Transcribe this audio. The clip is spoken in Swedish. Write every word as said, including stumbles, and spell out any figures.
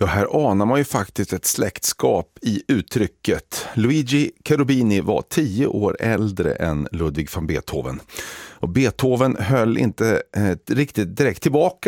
Ja, här anar man ju faktiskt ett släktskap i uttrycket. Luigi Cherubini var tio år äldre än Ludwig van Beethoven. Och Beethoven höll inte eh, riktigt direkt tillbaka